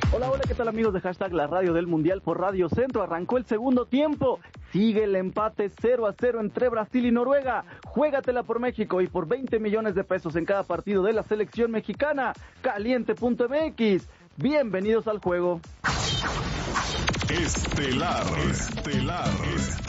Hola, hola, ¿qué tal amigos de hashtag La Radio del Mundial por Radio Centro? Arrancó el segundo tiempo, sigue el empate 0-0 entre Brasil y Noruega. Juégatela por México y por 20 millones de pesos en cada partido de la selección mexicana. Caliente.mx, bienvenidos al juego. Estelar.